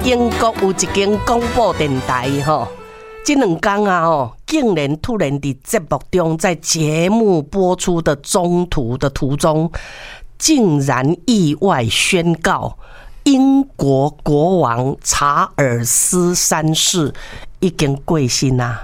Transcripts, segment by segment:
英国有一间广播电台吼，这2天啊竟然突然在节目中，在节目播出的中途的途中，竟然意外宣告英国国王查尔斯3世已经过身啊！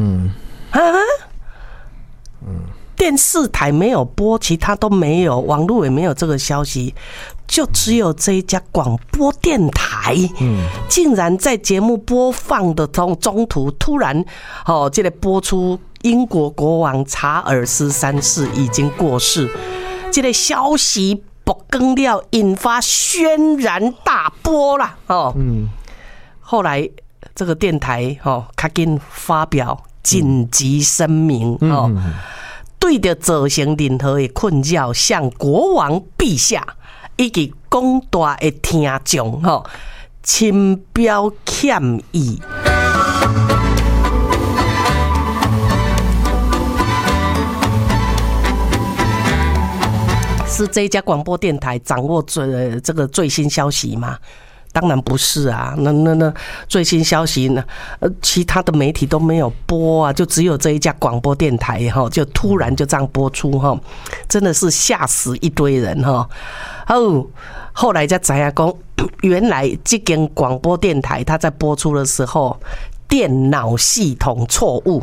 电视台没有播，其他都没有，网络也没有这个消息，就只有这一家广播电台，竟然在节目播放的中途突然，这个播出英国国王查尔斯3世已经过世，这个消息曝光了，引发轩然大波啦，后来这个电台赶紧发表紧急声明，对着造成任何的困扰，向国王陛下以及广大的听众深表歉意。是这一家广播电台掌握这个最新消息吗？当然不是啊，那最新消息呢？其他的媒体都没有播啊，就只有这一家广播电台就突然就这样播出真的是吓死一堆人后来才知道说，原来这间广播电台它在播出的时候，电脑系统错误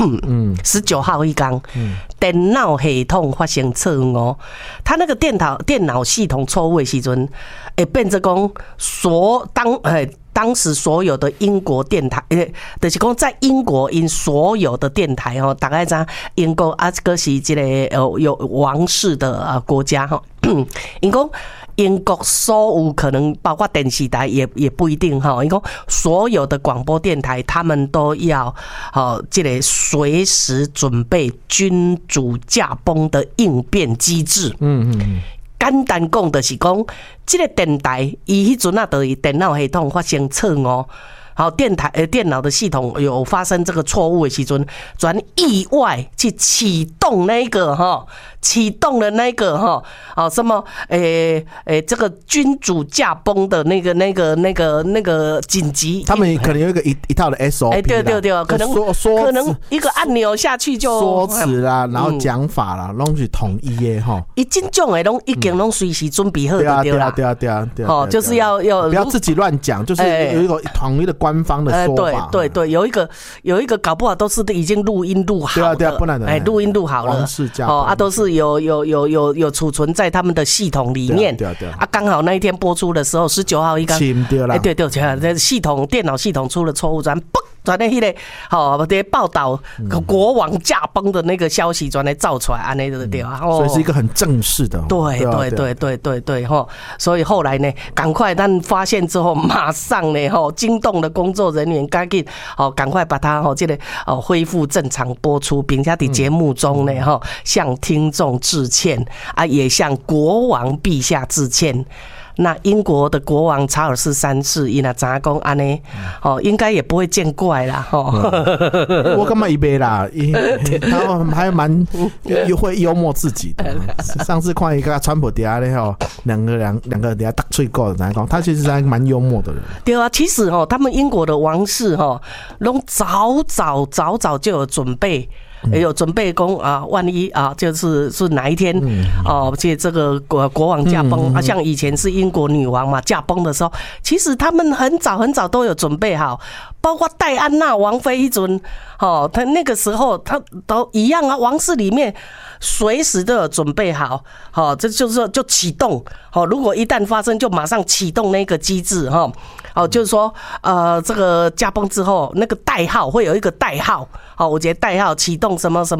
，19号一天，电脑系统发生错误，它那个电脑系统错误的时阵，会变成讲当时所有的英国电台，就是讲在英国因所有的电台大概知英国这个是一个有王室的国家因讲英国所有可能包括电视台也不一定因讲所有的广播电台他们都要这个随时准备君主驾崩的应变机制。简单讲就是讲，这个电台伊迄阵啊，就是电脑系统发生错误，电脑的系统有发生这个错误的时阵，转意外去启动那个启动了那个什么这个君主驾崩的那个紧急， 他们可能有一套的 SOP， 对，可能一个按钮下去就说辞啦，然后讲法啦，拢是统一的伊这种的拢已经拢随时准备好的对啦， 对， 就是要不要自己乱讲，就是有一个统一的官方的说法， 对，有一个搞不好都是已经录音录好的， 不然的录音录好了，都是有储存在他们的系统里面， 对， 刚好那一天播出的时候，19号一刚，对，电脑系统出了错误，转那迄个这报道国王驾崩的那个消息转来造出来，安尼就对啊， 所以是一个很正式的， 对所以后来呢，赶快但发现之后，马上呢惊动的工作人员赶紧赶快把它这个恢复正常播出，并且在节目中呢向听众致歉也向国王陛下致歉。那英国的国王查尔斯3世，他若知影讲安尼，应该也不会见怪啦， 我感觉伊袂啦，他还蛮会幽默自己的。上次看一个川普底下咧两个底下打嘴角，知影讲他其实还蛮幽默的人。 对啊，其实他们英国的王室拢早就有准备。也有准备讲万一就是哪一天这个国王驾崩像以前是英国女王嘛驾崩的时候，其实他们很早都有准备好，包括戴安娜王妃一阵他那个时候他都一样啊，王室里面随时都有准备好这就是就启动如果一旦发生就马上启动那个机制就是说这个驾崩之后那个代号会有一个代号我觉得代号启动什么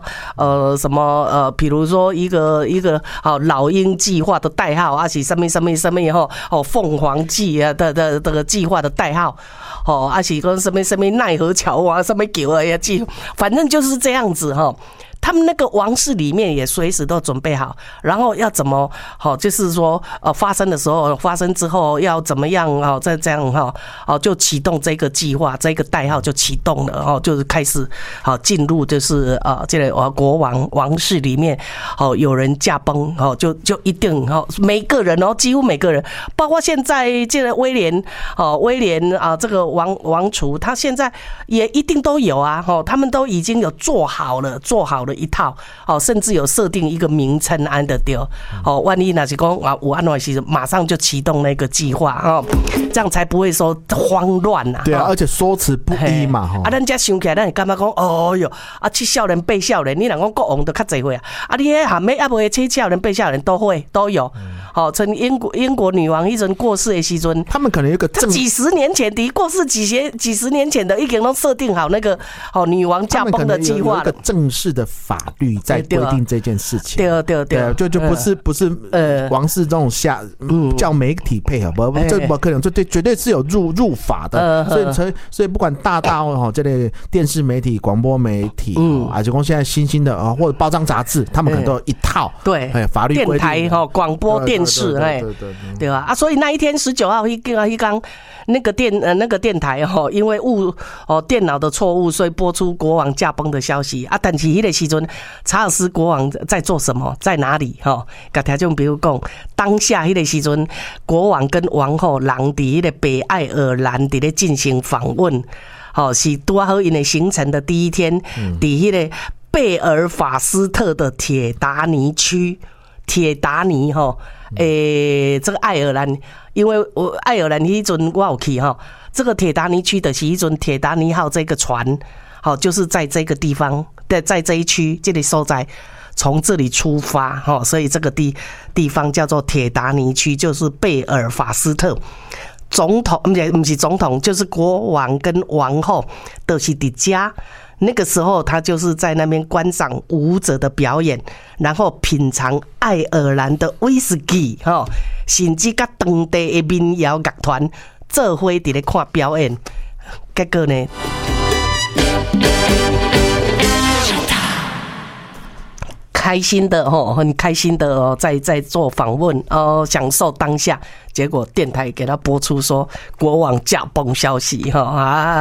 比如说一个老鹰计划的代号还是什么凤凰计的计划的代号还是说什么奈何桥什么桥反正就是这样子他们那个王室里面也随时都准备好，然后要怎么就是说发生的时候，发生之后要怎么样再这样就启动这个计划，这个代号就启动了就是开始进入就是这个国王室里面有人驾崩就一定每个人几乎每个人，包括现在这个威廉这个王储，他现在也一定都有啊他们都已经有做好了一套甚至有设定一个名称安得掉万一那是讲有安怎时马上就启动那个计划这样才不会说慌乱啊。 对啊，而且说辞不一嘛咱这想起来，咱会感觉讲哦哟七少年八少年，你若讲国王就较侪岁你迄含咩也无七少年八少年都有。从英国女王一阵过世的时阵， 他们可能有一个几十年前的过世几十年前的已经都设定好那个女王驾崩的计划了。 有一个正式的法律在规定这件事情。 对， 就不是王室这种叫媒体配合，这不可能，这绝对是有入法的。所以不管大到这类电视媒体、广播媒体还是说现在新的或者报章杂志，他们可能都有一套法律规定。 电台广播电视对吧？所以那一天19号一刚那个电台因为电脑的错误，所以播出国王驾崩的消息但是那个时阵查尔斯国王在做什么，在哪里跟听众朋友讲，当下那个时阵国王跟王后人在那个北爱尔兰在那进行访问是多好因的行程的第一天在那个贝尔法斯特的铁达尼区。铁达尼这个爱尔兰，因为爱尔兰那阵我有去这个铁达尼区的是一阵铁达尼号这个船就是在这个地方，在这一区这里所在，从这里出发所以这个地方叫做铁达尼区，就是贝尔法斯特。总统不是总统，就是国王跟王后都是在家。那个时候他就是在那边观赏舞者的表演，然后品尝爱尔兰的威士忌甚至跟当地的民谣乐团做伙在那看表演。结果呢开心的很开心的在做访问享受当下，结果电台给他播出说国王驾崩消息